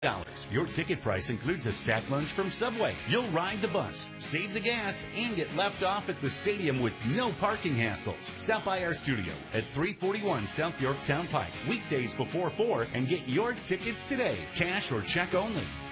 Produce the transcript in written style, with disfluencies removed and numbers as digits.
Your ticket price includes a sack lunch from Subway. You'll ride the bus, save the gas, and get left off at the stadium with no parking hassles. Stop by our studio at 341 South Yorktown Pike, weekdays before 4, and get your tickets today. Cash or check only.